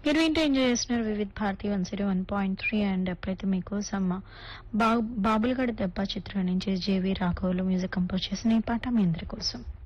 మీరు ఏంటో ఎంజాయ్ చేస్తున్నారు వివిధ్ భారతి 101.3 అండ్ ఎప్పుడైతే మీకోసం బాబులగడ దెబ్బ చిత్రం నుంచి జేవి రాఘవులు మ్యూజిక్ కంపోజ్ చేసిన ఈ పాట మీ అందరి కోసం.